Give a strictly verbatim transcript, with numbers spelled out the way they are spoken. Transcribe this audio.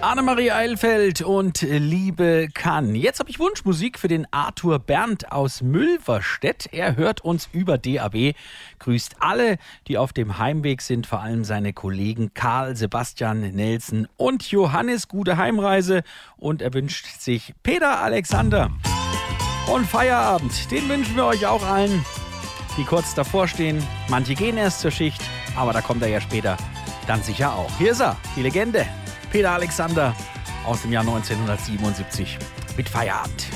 Annemarie Eilfeld und Liebe kann. Jetzt habe ich Wunschmusik für den Arthur Bernd aus Mülverstedt. Er hört uns über D A B, grüßt alle, die auf dem Heimweg sind, vor allem seine Kollegen Karl, Sebastian, Nelson und Johannes. Gute Heimreise und er wünscht sich Peter Alexander. Und Feierabend, den wünschen wir euch auch allen, die kurz davor stehen. Manche gehen erst zur Schicht, aber da kommt er ja später dann sicher auch. Hier ist er, die Legende. Peter Alexander aus dem Jahr neunzehnhundertsiebenundsiebzig mit Feierabend.